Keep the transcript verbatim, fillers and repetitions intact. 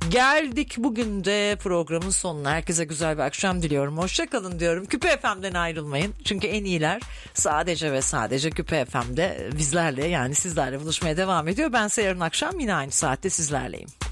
Geldik bugün de programın sonuna. Herkese güzel bir akşam diliyorum. Hoşçakalın diyorum. Küpe F M'den ayrılmayın. Çünkü en iyiler sadece ve sadece Küpe F M'de bizlerle, yani sizlerle buluşmaya devam ediyor. Ben ise yarın akşam yine aynı saatte sizlerleyim.